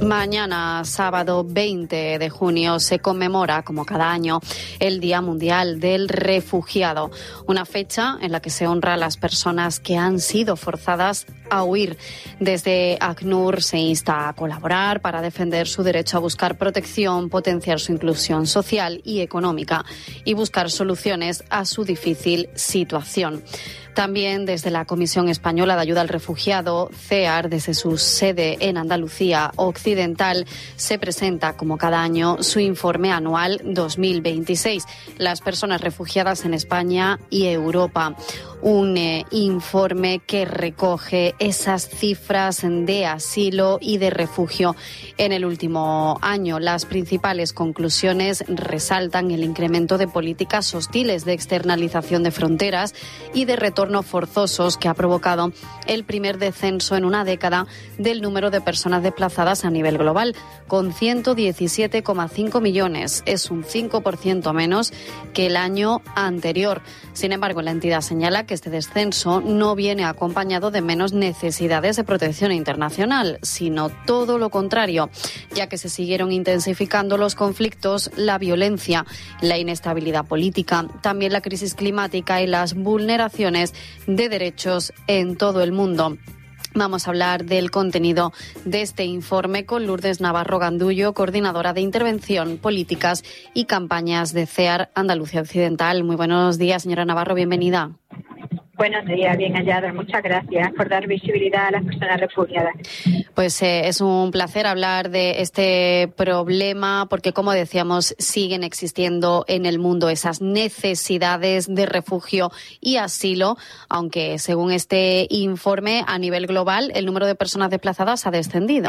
Mañana, sábado 20 de junio, se conmemora, como cada año, el Día Mundial del Refugiado, una fecha en la que se honra a las personas que han sido forzadas a huir. Desde ACNUR se insta a colaborar para defender su derecho a buscar protección, potenciar su inclusión social y económica y buscar soluciones a su difícil situación. También desde la Comisión Española de Ayuda al Refugiado, CEAR, desde su sede en Andalucía Occidental, se presenta, como cada año, su informe anual 2026, las personas refugiadas en España y Europa. Un informe que recoge esas cifras de asilo y de refugio en el último año. Las principales conclusiones resaltan el incremento de políticas hostiles de externalización de fronteras y de retorno forzosos que ha provocado el primer descenso en una década del número de personas desplazadas a nivel global, con 117,5 millones. Es un 5% menos que el año anterior. Sin embargo, la entidad señala que este descenso no viene acompañado de menos necesidades de protección internacional, sino todo lo contrario, ya que se siguieron intensificando los conflictos, la violencia, la inestabilidad política, también la crisis climática y las vulneraciones de derechos en todo el mundo. Vamos a hablar del contenido de este informe con Lourdes Navarro Gandullo, coordinadora de Intervención, Políticas y Campañas de CEAR Andalucía Occidental. Muy buenos días, señora Navarro, bienvenida. Buenos días, bien hallado. Muchas gracias por dar visibilidad a las personas refugiadas. Pues es un placer hablar de este problema porque, como decíamos, siguen existiendo en el mundo esas necesidades de refugio y asilo, aunque según este informe, a nivel global, el número de personas desplazadas ha descendido.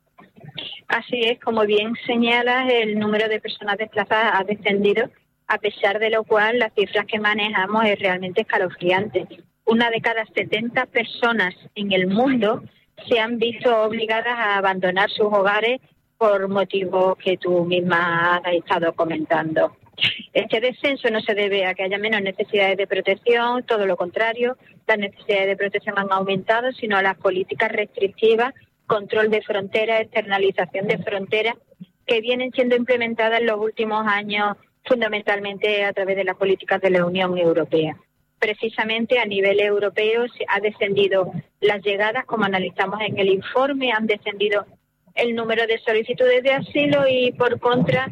Así es, como bien señalas, el número de personas desplazadas ha descendido, a pesar de lo cual las cifras que manejamos es realmente escalofriante. Una de cada 70 personas en el mundo se han visto obligadas a abandonar sus hogares por motivos que tú misma has estado comentando. Este descenso no se debe a que haya menos necesidades de protección, todo lo contrario, las necesidades de protección han aumentado, sino a las políticas restrictivas, control de fronteras, externalización de fronteras, que vienen siendo implementadas en los últimos años fundamentalmente a través de las políticas de la Unión Europea. Precisamente a nivel europeo se ha descendido las llegadas, como analizamos en el informe, han descendido el número de solicitudes de asilo y por contra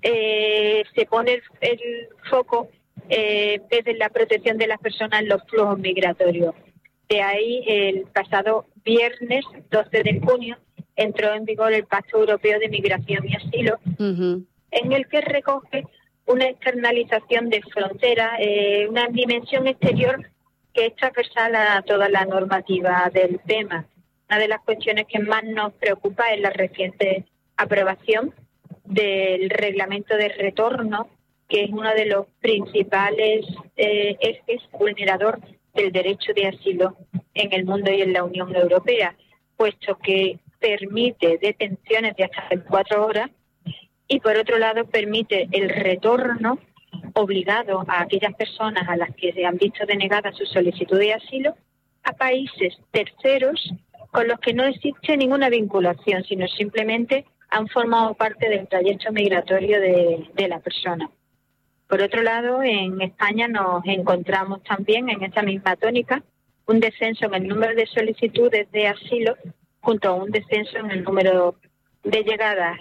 se pone el foco desde la protección de las personas en los flujos migratorios. De ahí el pasado viernes 12 de junio entró en vigor el Pacto Europeo de Migración y Asilo, en el que recoge una externalización de fronteras, una dimensión exterior que es transversal a toda la normativa del tema. Una de las cuestiones que más nos preocupa es la reciente aprobación del reglamento de retorno, que es uno de los principales ejes vulnerador del derecho de asilo en el mundo y en la Unión Europea, puesto que permite detenciones de hasta 4 horas y, por otro lado, permite el retorno obligado a aquellas personas a las que se han visto denegada su solicitud de asilo a países terceros con los que no existe ninguna vinculación, sino simplemente han formado parte del trayecto migratorio de la persona. Por otro lado, en España nos encontramos también en esta misma tónica un descenso en el número de solicitudes de asilo junto a un descenso en el número de llegadas.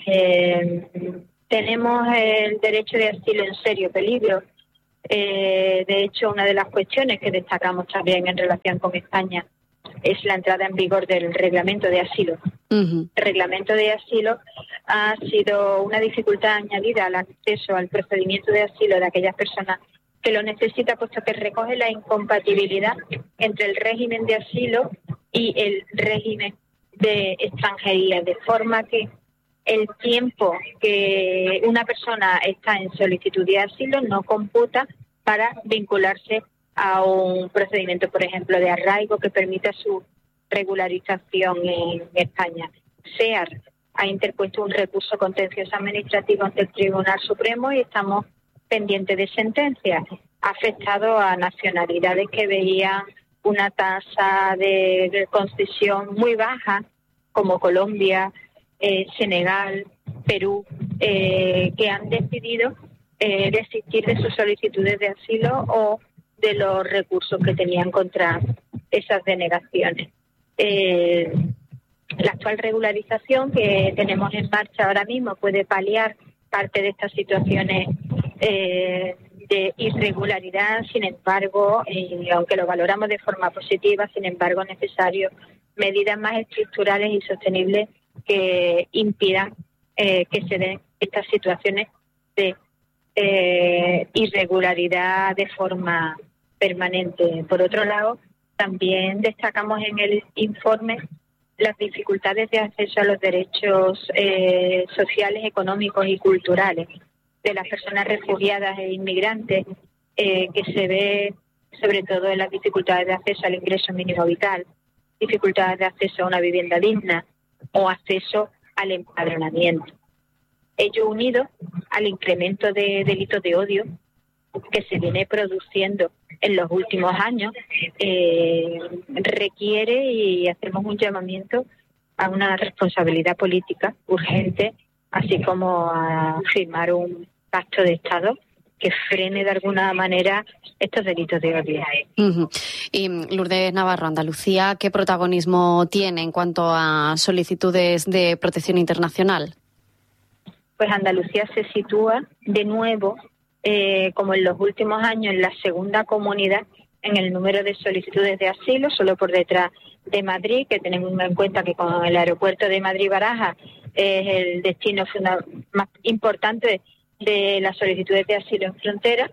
Tenemos el derecho de asilo en serio peligro. De hecho, una de las cuestiones que destacamos también en relación con España es la entrada en vigor del reglamento de asilo. El reglamento de asilo ha sido una dificultad añadida al acceso al procedimiento de asilo de aquellas personas que lo necesitan, puesto que recoge la incompatibilidad entre el régimen de asilo y el régimen de extranjería, de forma que el tiempo que una persona está en solicitud de asilo no computa para vincularse a un procedimiento, por ejemplo, de arraigo que permita su regularización en España. CEAR ha interpuesto un recurso contencioso administrativo ante el Tribunal Supremo y estamos pendientes de sentencia. Ha afectado a nacionalidades que veían una tasa de concesión muy baja, como Colombia, Senegal, Perú, que han decidido desistir de sus solicitudes de asilo o de los recursos que tenían contra esas denegaciones. La actual regularización que tenemos en marcha ahora mismo puede paliar parte de estas situaciones de irregularidad. Sin embargo, aunque lo valoramos de forma positiva, sin embargo es necesario medidas más estructurales y sostenibles que impidan que se den estas situaciones de irregularidad de forma permanente. Por otro lado, también destacamos en el informe las dificultades de acceso a los derechos sociales, económicos y culturales de las personas refugiadas e inmigrantes, que se ve sobre todo en las dificultades de acceso al ingreso mínimo vital, dificultades de acceso a una vivienda digna o acceso al empadronamiento. Ello unido al incremento de delitos de odio que se viene produciendo en los últimos años, requiere y hacemos un llamamiento a una responsabilidad política urgente, así como a firmar un pacto de Estado que frene de alguna manera estos delitos de odio. Uh-huh. Y Lourdes Navarro, Andalucía, ¿qué protagonismo tiene en cuanto a solicitudes de protección internacional? Pues Andalucía se sitúa de nuevo, como en los últimos años, en la segunda comunidad en el número de solicitudes de asilo, solo por detrás de Madrid, que tenemos en cuenta que con el aeropuerto de Madrid-Barajas es el destino más importante de las solicitudes de asilo en frontera,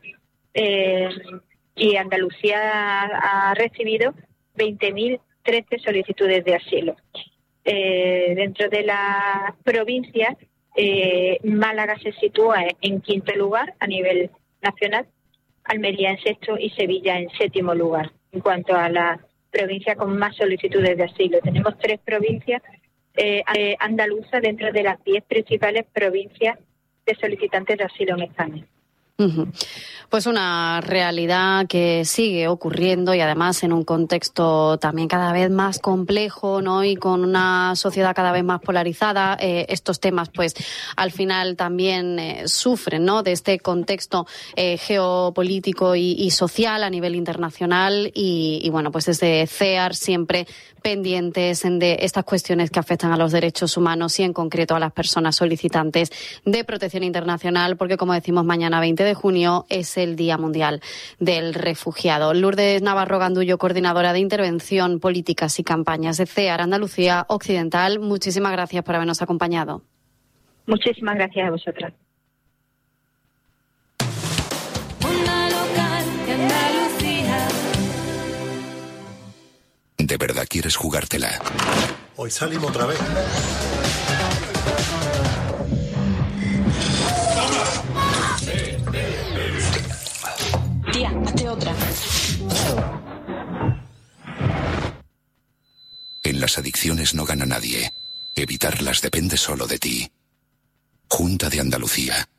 y Andalucía ha recibido 20.013 solicitudes de asilo. Dentro de las provincias, Málaga se sitúa en quinto lugar a nivel nacional, Almería en sexto y Sevilla en séptimo lugar. En cuanto a la provincia con más solicitudes de asilo, tenemos 3 provincias andaluzas dentro de las 10 principales provincias de solicitantes de asilo en España. Uh-huh. Pues una realidad que sigue ocurriendo y además en un contexto también cada vez más complejo, ¿no? Y con una sociedad cada vez más polarizada. Estos temas, pues, al final también sufren, ¿no? De este contexto geopolítico y social a nivel internacional y bueno, pues desde CEAR siempre pendientes de estas cuestiones que afectan a los derechos humanos y en concreto a las personas solicitantes de protección internacional, porque como decimos, mañana 20 de junio es el Día Mundial del Refugiado. Lourdes Navarro Gandullo, coordinadora de Intervención, Políticas y Campañas de CEAR Andalucía Occidental, muchísimas gracias por habernos acompañado. Muchísimas gracias a vosotras. ¿De verdad quieres jugártela? Hoy salimos otra vez. Tía, hazte otra. En las adicciones no gana nadie. Evitarlas depende solo de ti. Junta de Andalucía.